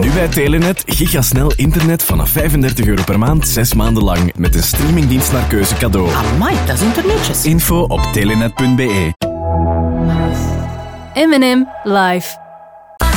Nu bij Telenet gigasnel internet vanaf €35 per maand, 6 maanden lang. Met een streamingdienst naar keuze cadeau. Amai, dat is internetjes. Info op telenet.be. M&M live.